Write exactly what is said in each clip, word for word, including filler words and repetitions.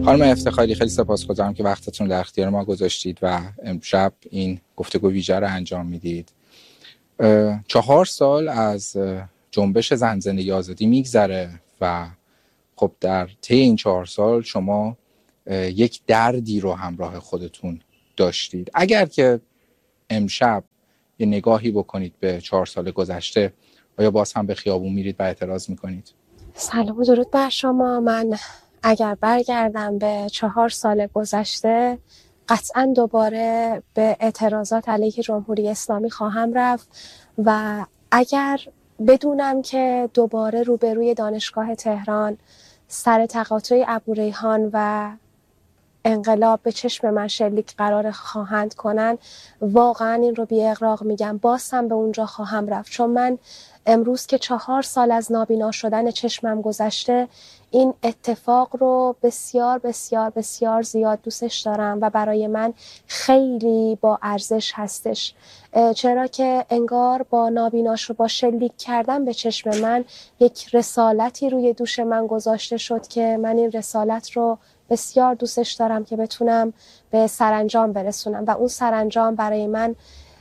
خانم افتخاری، خیلی سپاسگزارم که وقتتون در اختیار ما گذاشتید و امشب این گفتگو ویژه رو انجام میدید. چهار سال از جنبش زن زندگی آزادی میگذره و خب در طی این چهار سال شما یک دردی رو همراه خودتون داشتید. اگر که امشب یه نگاهی بکنید به چهار سال گذشته، آیا باز هم به خیابون میرید و اعتراض میکنید؟ سلام و درود بر شما. من اگر برگردم به چهار سال گذشته، قطعا دوباره به اعتراضات علیه جمهوری اسلامی خواهم رفت و اگر بدونم که دوباره روبروی دانشگاه تهران سر تقاطع ابوریحان و انقلاب به چشم من شلیک قرار خواهند کنن، واقعا این رو بی اغراق میگم، باز هم به اونجا خواهم رفت. چون من امروز که چهار سال از نابینا شدن چشمم گذشته، این اتفاق رو بسیار بسیار بسیار زیاد دوستش دارم و برای من خیلی با ارزش هستش، چرا که انگار با نابینا شدن، با شلیک کردن به چشم من، یک رسالتی روی دوش من گذاشته شد که من این رسالت رو بسیار دوستش دارم که بتونم به سرانجام برسونم و اون سرانجام برای من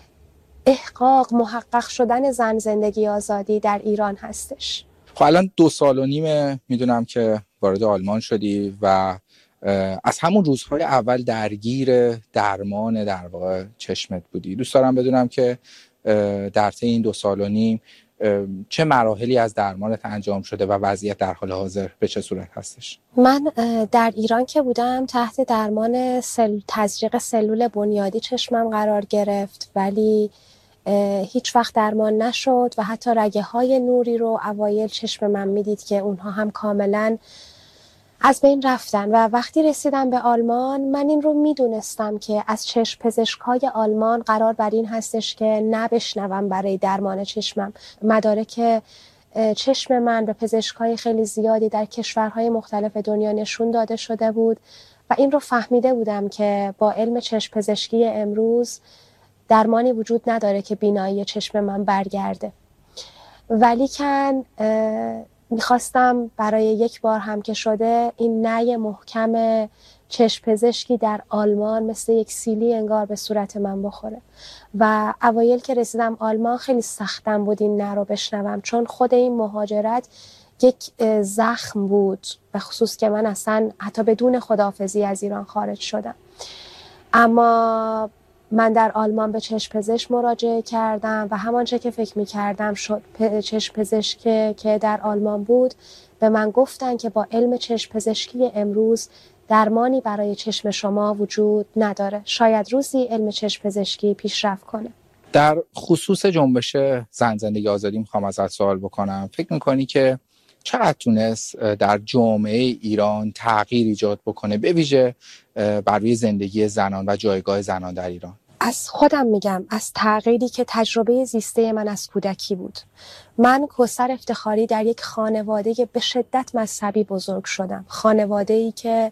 احقاق محقق شدن زن زندگی آزادی در ایران هستش. خب الان دو سال و نیمه میدونم که وارد آلمان شدی و از همون روزهای اول درگیر درمان در واقع چشمت بودی. دوست دارم بدونم که در طی این دو سال و نیم چه مراحلی از درمانت انجام شده و وضعیت در حال حاضر به چه صورت هستش؟ من در ایران که بودم تحت درمان سل... تزریق سلول بنیادی چشمم قرار گرفت، ولی هیچ وقت درمان نشد و حتی رگه های نوری رو اوایل چشم من میدید که اونها هم کاملا از بین رفتن و وقتی رسیدم به آلمان من این رو میدونستم که از چشم پزشکای آلمان قرار بر این هستش که نبشنوم برای درمان چشمم. مدارک چشم من به پزشکای خیلی زیادی در کشورهای مختلف دنیا نشون داده شده بود و این رو فهمیده بودم که با علم چشم پزشکی امروز درمانی وجود نداره که بینایی چشم من برگرده. ولیکن میخواستم برای یک بار هم که شده این نی محکم چشم پزشکی در آلمان مثل یک سیلی انگار به صورت من بخوره و اوایل که رسیدم آلمان خیلی سختم بود این نه رو بشنوم، چون خود این مهاجرت یک زخم بود، به خصوص که من اصلا حتی بدون خداحافظی از ایران خارج شدم. اما من در آلمان به چشم پزشک مراجعه کردم و همانچه که فکر می کردم شد چشم پزشک که در آلمان بود به من گفتن که با علم چشم پزشکی امروز درمانی برای چشم شما وجود نداره، شاید روزی علم چشم پزشکی پیشرفت کنه. در خصوص جنبش زن زندگی آزادی میخوام ازت سوال بکنم. فکر میکنی که چقدر تونست در جامعه ایران تغییر ایجاد بکنه، به ویژه بر روی زندگی زنان و جایگاه زنان در ایران؟ از خودم میگم، از تغییری که تجربه زیسته من از کودکی بود. من کوثر افتخاری در یک خانواده به شدت مذهبی بزرگ شدم، خانواده‌ای که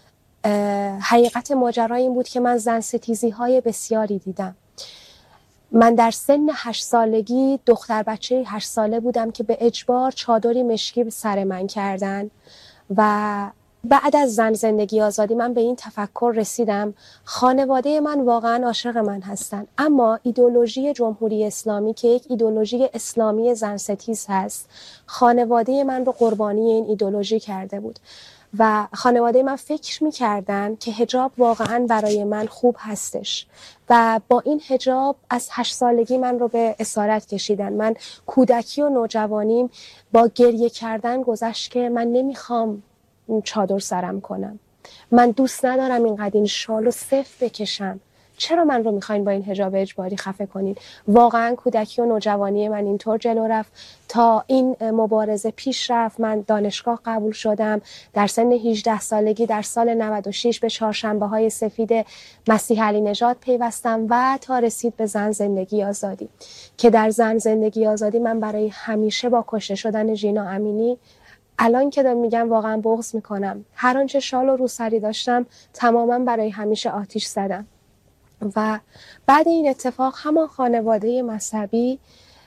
حقیقت ماجرا این بود که من زن ستیزی های بسیاری دیدم. من در سن هشت سالگی دختر بچه هشت ساله بودم که به اجبار چادری مشکی به سر من کردن و بعد از زن زندگی آزادی من به این تفکر رسیدم خانواده من واقعا عاشق من هستن، اما ایدئولوژی جمهوری اسلامی که یک ایدئولوژی اسلامی زن ستیز هست خانواده من رو قربانی این ایدئولوژی کرده بود و خانواده من فکر می‌کردن که حجاب واقعاً برای من خوب هستش و با این حجاب از هشت سالگی من رو به اسارت کشیدن. من کودکی و نوجوانیم با گریه کردن گذشت که من نمیخوام چادر سرم کنم، من دوست ندارم اینقدر این شالو صف بکشم، چرا من رو میخواین با این حجاب اجباری خفه کنین؟ واقعا کودکی و نوجوانی من اینطور جلو رفت تا این مبارزه پیش رفت. من دانشگاه قبول شدم در سن هجده سالگی، در سال نود و شش به چهارشنبه های سفید مسیح علی نژاد پیوستم و تا رسید به زن زندگی آزادی که در زن زندگی آزادی من برای همیشه با کشته شدن ژینا امینی الان که دارم میگم واقعا بغض میکنم. هر آنچه شال و روسری داشتم تماما برای همیشه آتیش زدم و بعد این اتفاق همان خانواده مذهبی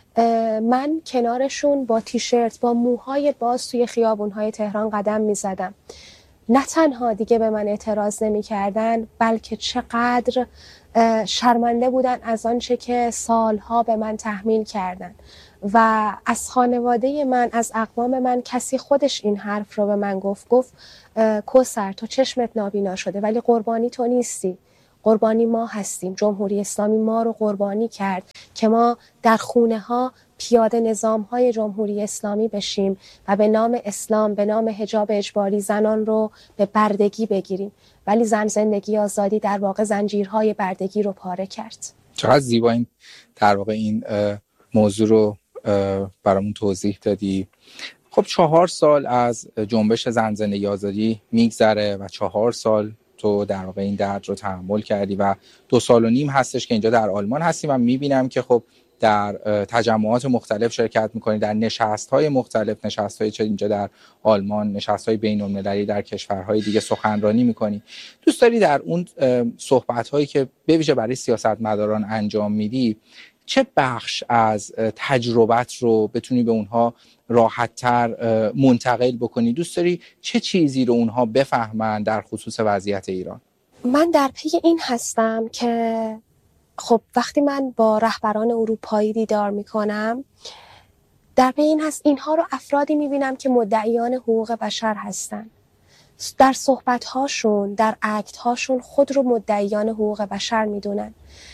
من کنارشون با تیشرت با موهای باز توی خیابونهای تهران قدم میزدم نه تنها دیگه به من اعتراض نمی کردن، بلکه چقدر شرمنده بودن از آنچه که سالها به من تحمیل کردن. و از خانواده من، از اقوام من، کسی خودش این حرف رو به من گفت گفت کوثر تو چشمت نابینا شده ولی قربانی تو نیستی، قربانی ما هستیم. جمهوری اسلامی ما رو قربانی کرد که ما در خونه ها پیاده نظام های جمهوری اسلامی بشیم و به نام اسلام، به نام حجاب اجباری زنان رو به بردگی بگیریم، ولی زن زندگی آزادی در واقع زنجیرهای بردگی رو پاره کرد. چقدر زیبا این در واقع این موضوع رو برامون توضیح دادی. خب چهار سال از جنبش زن زندگی آزادی میگذره و چهار سال تو در واقع این درد رو تحمل کردی و دو سال و نیم هستش که اینجا در آلمان هستیم و میبینم که خب در تجمعات مختلف شرکت میکنی، در نشست‌های مختلف، نشست‌های چه اینجا در آلمان، نشست‌های بین‌المللی در کشورهای دیگه سخنرانی میکنی. دوست داری در اون صحبت‌هایی که به ویژه برای سیاستمداران انجام میدی چه بخش از تجربت رو بتونی به اونها راحت‌تر منتقل بکنی؟ دوست داری چه چیزی رو اونها بفهمن در خصوص وضعیت ایران؟ من در پی این هستم که خب وقتی من با رهبران اروپایی دیدار میکنم، در پی این هست اینها رو افرادی میبینم که مدعیان حقوق بشر هستن. در صحبت‌هاشون، در اکت‌هاشون خود رو مدعیان حقوق بشر میدونن.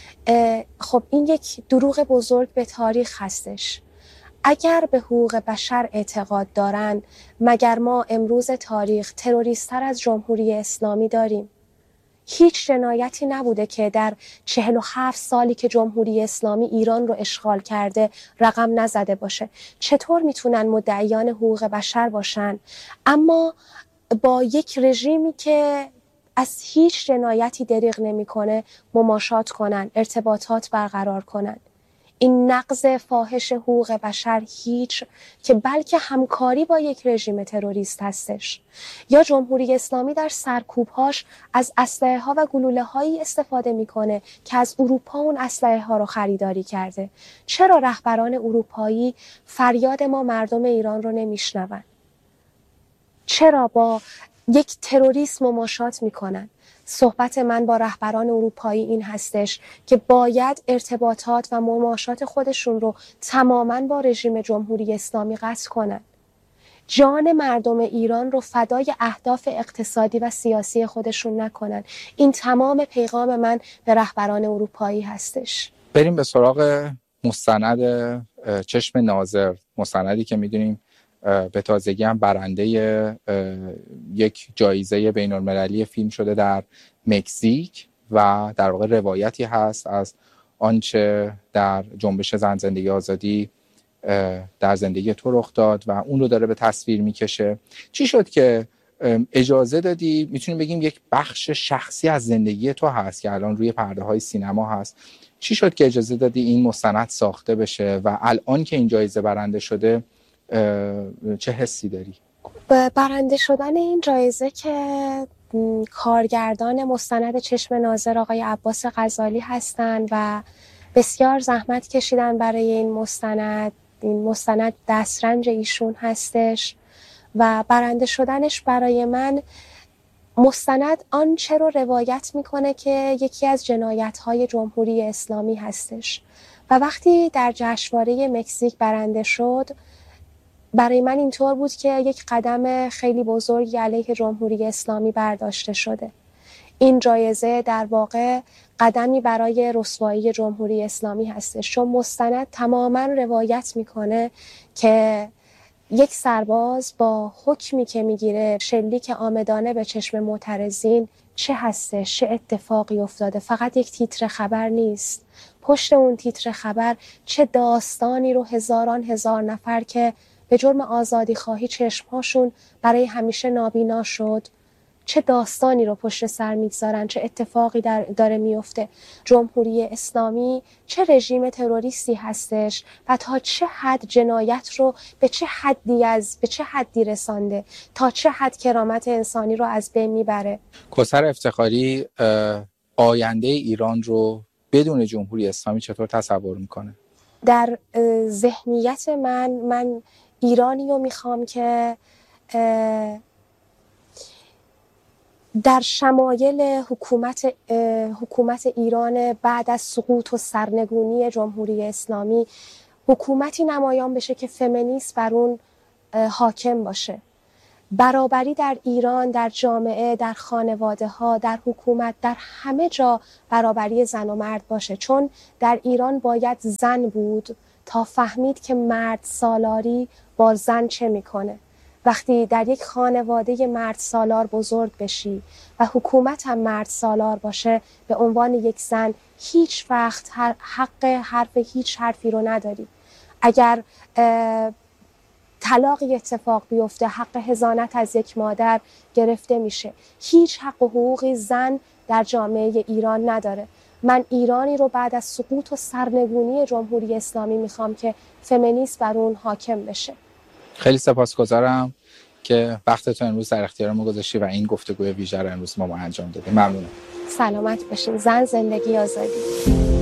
خب این یک دروغ بزرگ به تاریخ هستش. اگر به حقوق بشر اعتقاد دارن، مگر ما امروز تاریخ تروریست‌تر از جمهوری اسلامی داریم؟ هیچ جنایتی نبوده که در چهل و هفت سالی که جمهوری اسلامی ایران رو اشغال کرده رقم نزده باشه. چطور میتونن مدعیان حقوق بشر باشن اما با یک رژیمی که از هیچ جنایتی دریغ نمیکنه مماشات کنن، ارتباطات برقرار کنن؟ این نقض فاحش حقوق بشر هیچ که بلکه همکاری با یک رژیم تروریست هستش. یا جمهوری اسلامی در سرکوبهاش از اسلحه ها و گلوله هایی استفاده میکنه که از اروپا اون اسلحه ها رو خریداری کرده. چرا رهبران اروپایی فریاد ما مردم ایران رو نمیشنون؟ چرا با یک تروریست مماشات میکنن؟ صحبت من با رهبران اروپایی این هستش که باید ارتباطات و مماشات خودشون رو تماماً با رژیم جمهوری اسلامی قطع کنن. جان مردم ایران رو فدای اهداف اقتصادی و سیاسی خودشون نکنن. این تمام پیغام من به رهبران اروپایی هستش. بریم به سراغ مستند چشم ناظر، مستندی که میدونیم به تازگی هم برنده یک جایزه بین‌المللی فیلم شده در مکزیک و در واقع روایتی هست از آنچه در جنبش زن زندگی آزادی در زندگی تو رخ داد و اون رو داره به تصویر میکشه. چی شد که اجازه دادی، میتونیم بگیم یک بخش شخصی از زندگی تو هست که الان روی پرده های سینما هست، چی شد که اجازه دادی این مستند ساخته بشه و الان که این جایزه برنده شده چه حسی داری؟ برنده شدن این جایزه که کارگردان مستند چشم ناظر آقای عباس غزالی هستن و بسیار زحمت کشیدن برای این مستند. این مستند دسترنج ایشون هستش و برنده شدنش برای من مستند آنچه رو روایت میکنه که یکی از جنایت‌های جمهوری اسلامی هستش و وقتی در جشنواره مکزیک برنده شد برای من اینطور بود که یک قدم خیلی بزرگی علیه جمهوری اسلامی برداشته شده. این جایزه در واقع قدمی برای رسوایی جمهوری اسلامی هستش، چون مستند تماما روایت میکنه که یک سرباز با حکمی که میگیره شلیک عامدانه به چشم معترضین چه هستش، چه اتفاقی افتاده. فقط یک تیتر خبر نیست، پشت اون تیتر خبر چه داستانی رو هزاران هزار نفر که به جرم آزادی خواهی چشمهاشون برای همیشه نابینا شد، چه داستانی رو پشت سر میگذارن، چه اتفاقی در داره میفته. جمهوری اسلامی چه رژیم تروریستی هستش و تا چه حد جنایت رو به چه حدی از به چه حدی رسانده، تا چه حد کرامت انسانی رو از بین میبره. کوثر افتخاری آینده ایران رو بدون جمهوری اسلامی چطور تصور میکنه؟ در ذهنیت من من ایرانی رو میخوام که در شمایل حکومت حکومت ایران بعد از سقوط و سرنگونی جمهوری اسلامی حکومتی نمایان بشه که فمینیسم بر اون حاکم باشه. برابری در ایران، در جامعه، در خانواده ها، در حکومت، در همه جا برابری زن و مرد باشه، چون در ایران باید زن بود تا فهمید که مرد سالاری با زن چه میکنه. وقتی در یک خانواده مرد سالار بزرگ بشی و حکومت هم مرد سالار باشه، به عنوان یک زن هیچ وقت حق حرف هیچ حرفی رو نداری. اگر طلاقی اتفاق بیفته، حق حضانت از یک مادر گرفته میشه. هیچ حق و حقوقی زن در جامعه ایران نداره. من ایرانی رو بعد از سقوط و سرنگونی جمهوری اسلامی میخوام که فمینیسم بر اون حاکم بشه. خیلی سپاسگزارم که وقتتون امروز در اختیار ما گذاشتی و این گفتگوی ویژه رو امروز ما, ما انجام دادیم. ممنونم. سلامت باشین. زن، زندگی، آزادی.